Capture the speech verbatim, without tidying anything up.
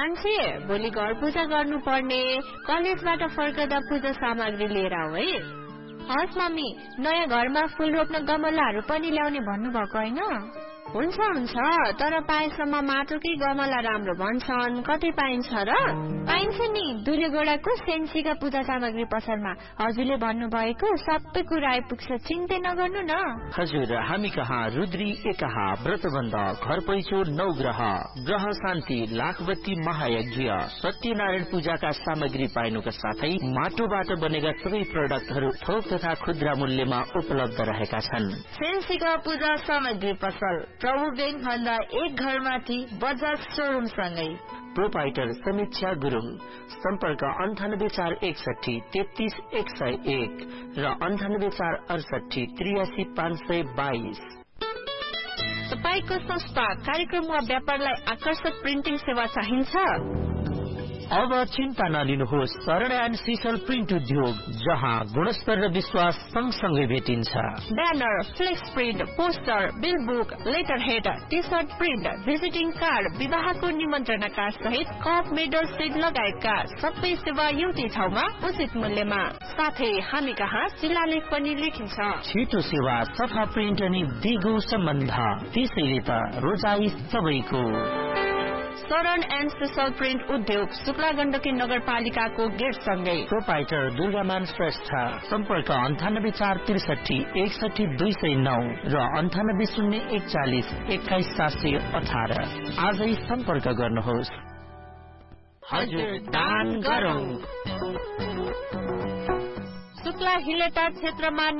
मान्छे भोलि घर पूजा गर्नुपर्ने, कलेजबाट फर्कदा पूजा सामग्री लिएर आऊ है। हस् मम्मी, नयाँ घरमा फूल रोप्न गमलाहरू पनि ल्याउने भन्नुभएको होइन? हुन्छ हुन्छ, तर पाएसम्म माटोकै गमला राम्रो भन्छन्, कतै पाइन्छ र? पाइन्छ नि, दुलेगोडाको सेन्सीका पूजा सामग्री पसलमा। हजुरले भन्नुभएको सबै कुरा आइपुग्छ, चिन्तै नगर्नु न। हजुर, हामी कहाँ रुद्री एकाहा, व्रतबन्ध, घर पैसो, नौ ग्रह, ग्रह शान्ति, लाखबत्ती महायज्ञ, सत्यनारायण पूजाका सामग्री पाइनुका साथै माटोबाट बनेका सबै प्रडक्टहरू थोक तथा खुद्रा मूल्यमा उपलब्ध रहेका छन्। सेन्सीका पूजा सामग्री पसल प्रभु बैंक भन्दा एक घर माथि बजाज शोरूम सँगै। प्रोपाइटर समीक्षा गुरुङ, सम्पर्क अन्ठानब्बे चार एकसठी तेत्तीस एक सय एक र अन्ठानब्बे चार अडसठी त्रियासी पाँच सय बाइस। तपाईको संस्था, कार्यक्रम वा व्यापारलाई आकर्षक प्रिन्टिङ सेवा चाहिन्छ? अब चिन्ता नलिनुहोस्, शरण एन्ड सिसल प्रिन्ट उद्योग, जहाँ गुणस्तर र विश्वास सँगसँगै भेटिन्छ। Banner, flex print, poster, bill book, letter head, T short print, visiting card, विवाहको निमन्त्रणा कार्ड सहित कप, मेडल, सिड लगायतका सबै सेवा एउटै ठाउँमा उचित मूल्यमा। साथै हामी कहाँ शिलालेख पनि लेखिन्छ। छिटो सेवा, सफा प्रिन्ट अनि दिगो सम्बन्ध, त्यसैले त रोजाई सबैको। शरण एन्ड सिसल प्रिन्ट उद्योग, शुक्ला गण्डकी नगरपालिकाको गेट सँगै। प्रोपाइटर दुर्गामान श्रेष्ठ, सम्पर्क अन्ठानब्बे चार त्रिसठी एकसठी दुई सय नौ र अन्ठानब्बे शून्य एकचालिस एक्काइस सात सय अठार। आजै सम्पर्क गर्नुहोस्। हजुर, दान गरौँ। शुक्ला हिलेटार क्षेत्रमा